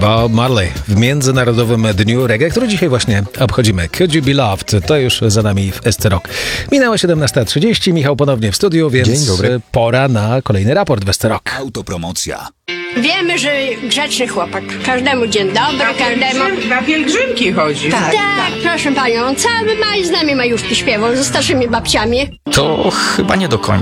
Bob Marley w Międzynarodowym Dniu Reggae, który dzisiaj właśnie obchodzimy. Could You Be Loved? To już za nami w SC Rock. Minęła 17:30, Michał ponownie w studiu, więc Dzień dobry. pora na kolejny raport w SC Rock. Autopromocja. Wiemy, że grzeczny chłopak. Każdemu dzień dobry, każdemu... Na pielgrzymki chodzi. Tak, proszę panią, cały maj z nami majówki śpiewał, ze starszymi babciami. To chyba nie do końca.